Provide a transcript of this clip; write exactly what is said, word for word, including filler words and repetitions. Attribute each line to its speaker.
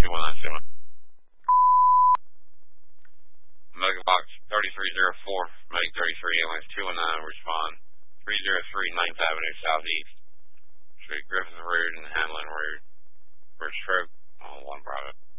Speaker 1: two one nine seven. Medical box thirty-three oh four, Medic thirty-three, ambulance two one nine, respond three oh three ninth Avenue Southeast. Street Griffith Road and Hamlin Road. For a stroke on one private.